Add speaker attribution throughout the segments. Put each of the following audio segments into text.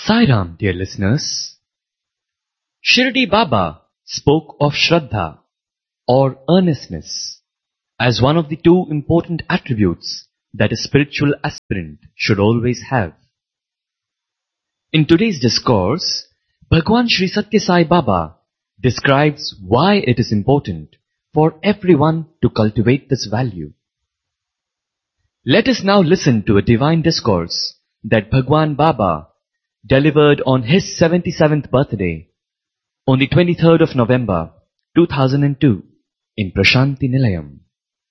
Speaker 1: Sai Ram, dear listeners. Shirdi Baba spoke of Shraddha or earnestness as one of the two important attributes that a spiritual aspirant should always have. In today's discourse, Bhagwan Sri Satya Sai Baba describes why it is important for everyone to cultivate this value. Let us now listen to a divine discourse that Bhagwan Baba delivered on his 77th birthday on the 23rd of November 2002 in Prashanti Nilayam.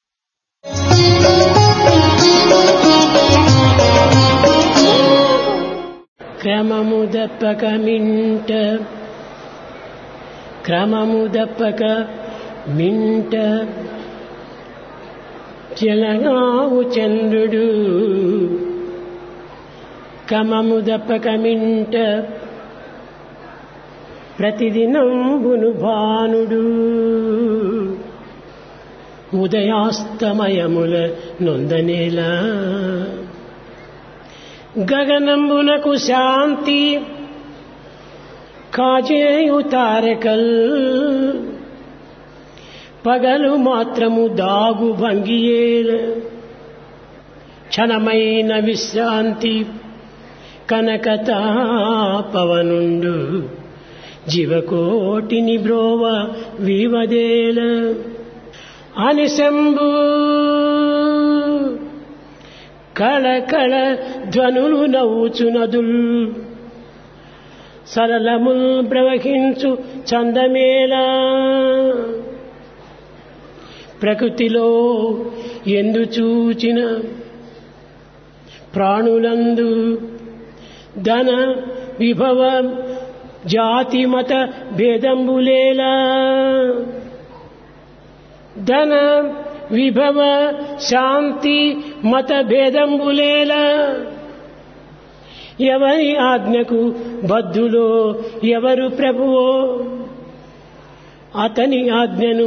Speaker 2: క్రమముదప్పక మింట చెలగావు చంద్రుడు క్రమముదప్పక మింట ప్రతిదినంబును భానుడు ఉదయాస్తమయముల నొందనేల గగనంబునకు శాంతి కాజేయు తారకల్ పగలు మాత్రము దాగు భంగియేల క్షణమైన విశ్రాంతి కనకతాపవనుండు జీవకోటిని బ్రోవ వివదేల అనిశంభు కళకళ ధ్వనులు నవ్వుచునదుల్ సరళముల్ ప్రవహించు చందమేలా ప్రకృతిలో ఎందు చూచిన ప్రాణులందు ధన విభవ జాతి మత భేదంబులేలా ధన విభవ శాంతి మత భేదంబులేలా ఎవరి ఆజ్ఞకు బద్ధులో ఎవరు ప్రభువో అతని ఆజ్ఞను